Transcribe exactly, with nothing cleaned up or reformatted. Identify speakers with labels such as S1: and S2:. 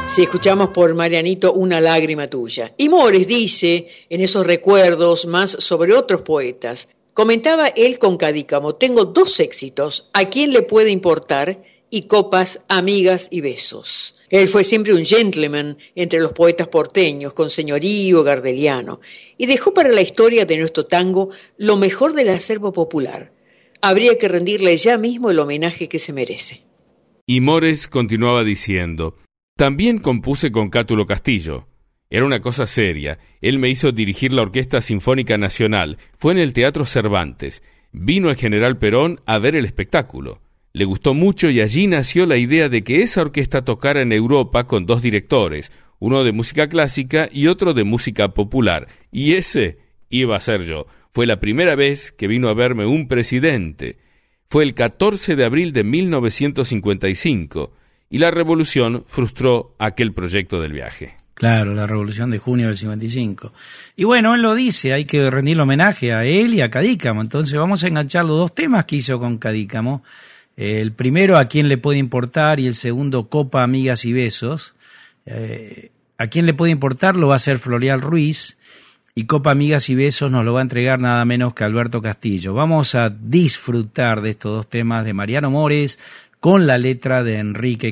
S1: Si escuchamos por Marianito Una lágrima tuya. Y Mores dice, en esos recuerdos más sobre otros poetas, comentaba él con Cadícamo, tengo dos éxitos, ¿a quién le puede importar? Y Copas, amigas y besos. Él fue siempre un gentleman entre los poetas porteños, con señorío gardeliano, y dejó para la historia de nuestro tango lo mejor del acervo popular. Habría que rendirle ya mismo el homenaje que se merece.
S2: Y Mores continuaba diciendo, también compuse con Cátulo Castillo. Era una cosa seria. Él me hizo dirigir la Orquesta Sinfónica Nacional. Fue en el Teatro Cervantes. Vino el general Perón a ver el espectáculo. Le gustó mucho y allí nació la idea de que esa orquesta tocara en Europa con dos directores, uno de música clásica y otro de música popular. Y ese iba a ser yo. Fue la primera vez que vino a verme un presidente. Fue el catorce de abril de mil novecientos cincuenta y cinco. Y la revolución frustró aquel proyecto del viaje.
S3: Claro, la revolución de junio del cincuenta y cinco. Y bueno, él lo dice, hay que rendirle homenaje a él y a Cadícamo. Entonces vamos a enganchar los dos temas que hizo con Cadícamo. El primero, ¿a quién le puede importar? Y el segundo, Copa, amigas y besos. Eh, ¿A quién le puede importar? Lo va a hacer Floreal Ruiz. Y Copa, amigas y besos nos lo va a entregar nada menos que Alberto Castillo. Vamos a disfrutar de estos dos temas de Mariano Mores con la letra de Enrique